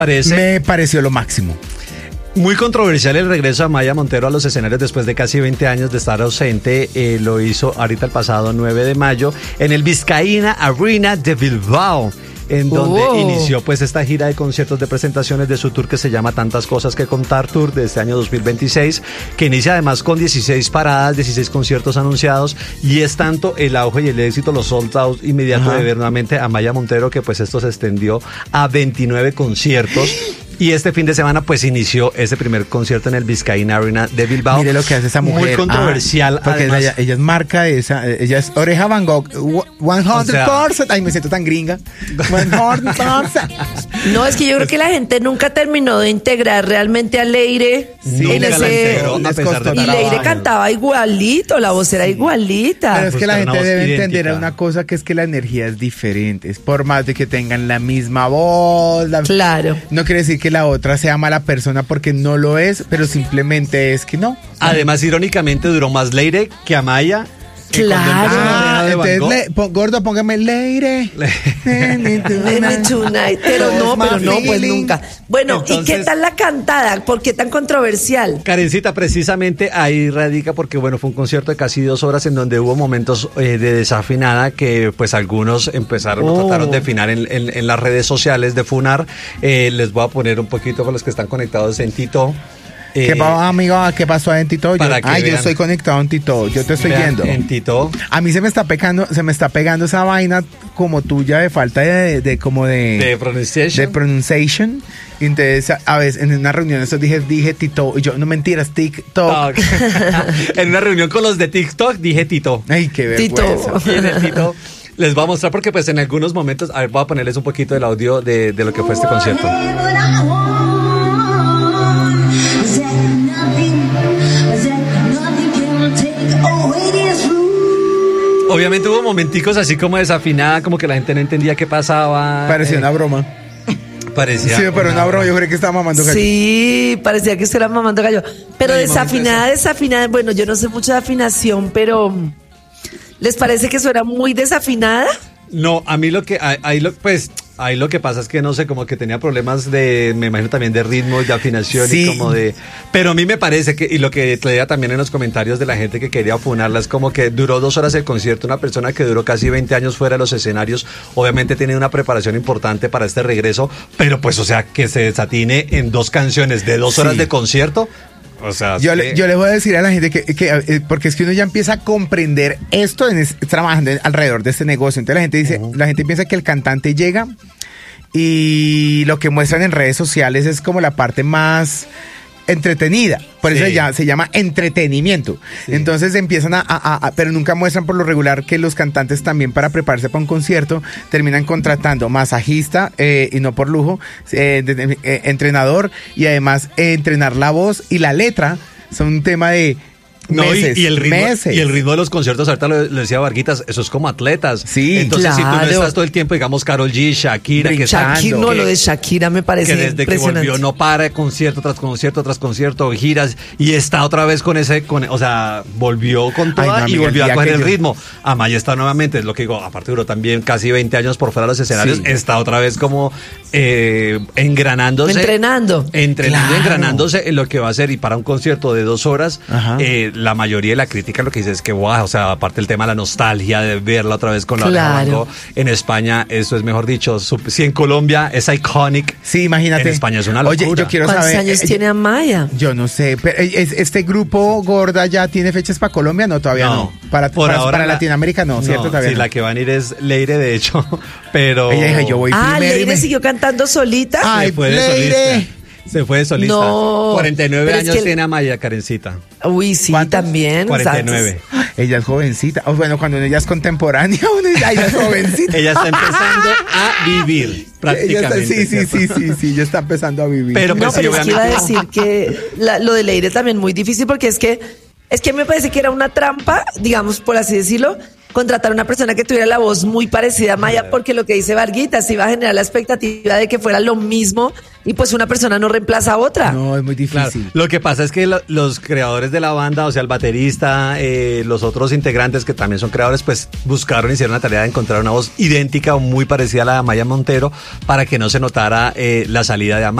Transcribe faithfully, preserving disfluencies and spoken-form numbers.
Parece... Me pareció lo máximo. Muy controversial el regreso de Amaya Montero a los escenarios después de casi veinte años de estar ausente. Eh, lo hizo ahorita el pasado nueve de mayo en el Vizcaína Arena de Bilbao, en donde oh. inició pues esta gira de conciertos de presentaciones de su tour que se llama Tantas Cosas que Contar Tour de este año dos mil veintiséis, que inicia además con dieciséis paradas, dieciséis conciertos anunciados, y es tanto el auge y el éxito, los sold out inmediato Ajá. de ver nuevamente a Amaya Montero, que pues esto se extendió a veintinueve conciertos. Y este fin de semana pues inició ese primer concierto en el Vizcaína Arena de Bilbao. Mire lo que hace esa mujer. Muy controversial. Ah, porque además, ella, ella es marca esa, ella es Oreja Van Gogh, cien por ciento. O sea, ay, me siento tan gringa. cien por ciento. No, es que yo creo que la gente nunca terminó de integrar realmente a Leire. Sí, en ese, enteró, a pesar de y Leire trabajo. Cantaba igualito, la voz era igualita. Pero es que la gente debe idéntica. entender una cosa, que es que la energía es diferente. Es por más de que tengan la misma voz. La... Claro. No quiere decir que la otra sea mala persona, porque no lo es, pero simplemente es que no. Además, irónicamente, duró más Leire que Amaya. Claro. Ah, entonces, le, pon, gordo, póngame Leire. Leire tonight. Pero no, pero no, pues nunca. Bueno, entonces, ¿y qué tal la cantada? ¿Por qué tan controversial? Karencita, precisamente ahí radica, porque bueno, fue un concierto de casi dos horas en donde hubo momentos eh, de desafinada que pues algunos empezaron, oh. trataron de afinar en, en, en las redes sociales, de funar. Eh, les voy a poner un poquito con los que están conectados en Tito. Eh, ¿Qué pasó, amigo? ¿Qué pasó en Tito? Yo, ay, vean. Yo estoy conectado en Tito. Yo te estoy viendo. En Tito. A mí se me está pegando, se me está pegando esa vaina como tuya de falta de, de, de como de de pronunciation. De pronunciation. Entonces, a veces en una reunión eso dije, dije Tito, y yo, no mentiras, TikTok. En una reunión con los de TikTok dije Tito. Ay, qué vergüenza. Tito. ¿Quién es Tito? Les voy a mostrar porque pues en algunos momentos, a ver, voy a ponerles un poquito del audio de, de lo que fue este concierto. Obviamente hubo momenticos así como desafinada, como que la gente no entendía qué pasaba. Parecía eh, una broma. Parecía. Sí, pero una broma, yo creo que estaba mamando gallo. Sí, parecía que estaba mamando gallo. Pero Ay, desafinada, desafinada, bueno, yo no sé mucho de afinación, pero ¿les parece que suena muy desafinada? No, a mí lo que, ahí lo, pues, ahí lo que pasa es que no sé, como que tenía problemas de, me imagino también de ritmo y de afinación sí. y como de, pero a mí me parece que, y lo que leía también en los comentarios de la gente que quería funarla, es como que duró dos horas el concierto, una persona que duró casi veinte años fuera de los escenarios, obviamente tiene una preparación importante para este regreso, pero pues, o sea, que se desatine en dos canciones de dos horas sí. de concierto. O sea, yo, sí. le, yo le voy a decir a la gente que, que eh, porque es que uno ya empieza a comprender esto en es, trabajando alrededor de este negocio. Entonces la gente dice, uh-huh. la gente piensa que el cantante llega y lo que muestran en redes sociales es como la parte más entretenida, por eso sí. ya se llama entretenimiento. Sí. Entonces empiezan a, a, a, pero nunca muestran por lo regular que los cantantes también para prepararse para un concierto terminan contratando masajista eh, y no por lujo, eh, de, de, eh, entrenador y además eh, entrenar la voz y la letra son un tema de No, meses, y, y, el ritmo, meses. y el ritmo de los conciertos, ahorita lo, lo decía Varguitas, eso es como atletas. Sí, entonces claro. si tú no estás todo el tiempo, digamos, Karol G, Shakira, que Shakira, no, que, lo de Shakira me parece que desde que volvió no para de concierto tras concierto tras concierto, giras, y está otra vez con ese, con, o sea, volvió con toda Ay, no, y volvió a coger el yo... ritmo. Amaya está nuevamente, es lo que digo, aparte duró también casi veinte años por fuera de los escenarios, sí. está otra vez como eh, engranándose. Entrenando. Entrenando, claro. engranándose en lo que va a ser, y para un concierto de dos horas, eh, la mayoría de la crítica lo que dice es que, wow, o sea, aparte el tema de la nostalgia de verla otra vez con la claro. en España, eso es mejor dicho, si en Colombia es iconic, sí, imagínate. En España es una locura. Oye, yo quiero ¿Cuántos saber, años eh, tiene Amaya? Yo no sé, pero este grupo Gorda ya tiene fechas para Colombia, no, todavía no. no. Para, Por para, ahora para la, Latinoamérica no, no, ¿cierto? Todavía sí, no. la que van a ir es Leire, de hecho, pero... Ella dijo, yo voy ah, primero. Leire me... siguió cantando solita. Ay, se fue de Leire. solista. Se fue de solista. No, cuarenta y nueve años es que... tiene Amaya, Karencita. Uy, sí, también. cuarenta y nueve. Ella es jovencita. Oh, bueno, cuando ella es contemporánea, ella es jovencita. Ella está empezando a vivir, prácticamente. Está, sí, sí, sí, sí, sí, ella está empezando a vivir. Pero, pues, no, pero sí, es que iba a decir que la, lo de Leire también muy difícil, porque es que, es que me parece que era una trampa, digamos, por así decirlo, contratar a una persona que tuviera la voz muy parecida a Maya, porque lo que dice Varguita, se iba a generar la expectativa de que fuera lo mismo y pues una persona no reemplaza a otra. No, es muy difícil. Claro. Lo que pasa es que lo, los creadores de la banda, o sea, el baterista, eh, los otros integrantes que también son creadores, pues buscaron, hicieron la tarea de encontrar una voz idéntica o muy parecida a la de Amaya Montero para que no se notara eh, la salida de Amaya.